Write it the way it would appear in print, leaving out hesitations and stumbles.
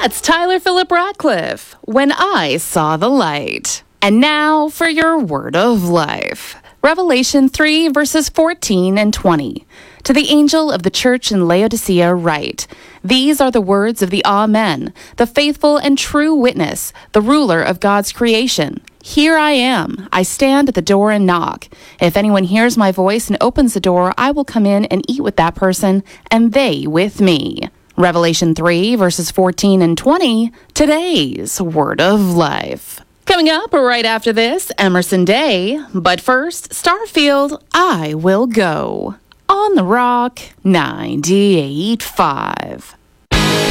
That's Tyler Phillip Ratcliffe, When I Saw the Light. And now for your word of life. Revelation 3, verses 14 and 20. To the angel of the church in Laodicea write, These are the words of the Amen, the faithful and true witness, the ruler of God's creation. Here I am. I stand at the door and knock. If anyone hears my voice and opens the door, I will come in and eat with that person, and they with me. Revelation 3, verses 14 and 20, today's Word of Life. Coming up right after this, Emerson Day. But first, Starfield, I Will Go. On the Rock 98.5.